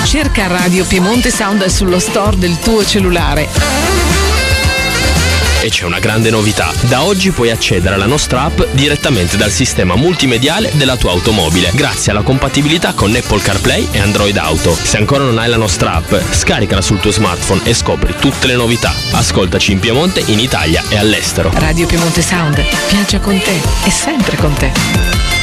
Cerca Radio Piemonte Sound sullo store del tuo cellulare. E c'è una grande novità. Da oggi puoi accedere alla nostra app direttamente dal sistema multimediale della tua automobile, grazie alla compatibilità con Apple CarPlay e Android Auto. Se ancora non hai la nostra app, scaricala sul tuo smartphone e scopri tutte le novità. Ascoltaci in Piemonte, in Italia e all'estero. Radio Piemonte Sound viaggia con te e sempre con te.